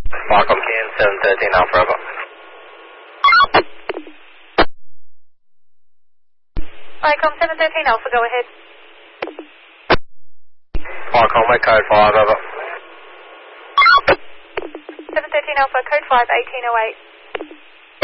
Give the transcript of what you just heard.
Qualcomm TN 713 Alpha Bravo. Qualcomm 713 Alpha, go ahead. Qualcomm, my code 5 over. 713 Alpha, code 5, 1808.